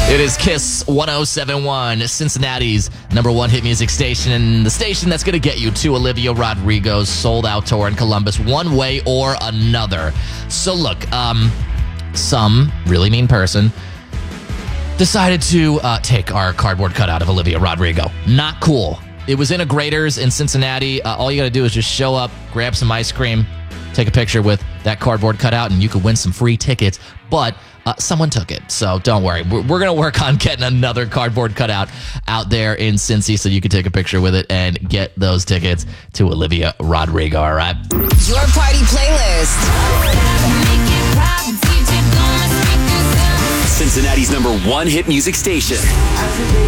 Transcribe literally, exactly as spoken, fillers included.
It is Kiss one oh seven point one, Cincinnati's number one hit music station, and the station that's going to get you to Olivia Rodrigo's sold-out tour in Columbus one way or another. So look, um, some really mean person decided to uh, take our cardboard cutout of Olivia Rodrigo. Not cool. It was in a Grater's in Cincinnati. Uh, all you got to do is just show up, grab some ice cream, take a picture with that cardboard cutout, and you could win some free tickets. But uh, someone took it, so don't worry. We're, we're going to work on getting another cardboard cutout out there in Cincy so you can take a picture with it and get those tickets to Olivia Rodrigo, all right? Your party playlist. Cincinnati's number one hit music station.